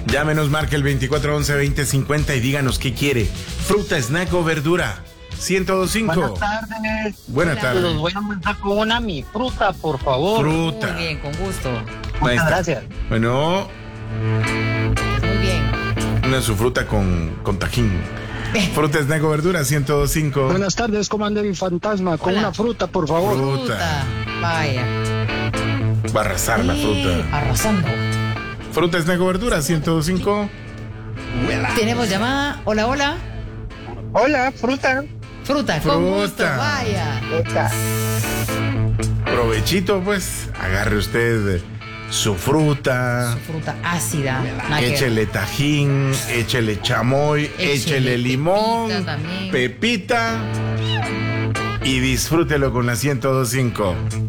Llámenos, marque el 2411-2050 y díganos qué quiere. Fruta, snack o verdura. 102.5. Buenas tardes. Buenas tardes. Los voy a mandar con una mi fruta, por favor. Fruta. Muy bien, con gusto. Muchas gracias. Bueno, Muy bien. una su fruta con tajín. Fruta, snack o verdura. 102.5. Buenas tardes, comandante mi fantasma, con Hola. una fruta, por favor. Fruta. Vaya. Va a arrasar la fruta. Arrasando. Fruta, snack o verdura. 102.5. Tenemos llamada. Hola, hola. Hola, fruta. Fruta, con Fruta. gusto. Vaya. Provechito, pues. Agarre usted su fruta. Fruta ácida. Nada que ver. Échele tajín, échele chamoy, échele limón, pepita también. pepita y disfrútelo con la 102.5.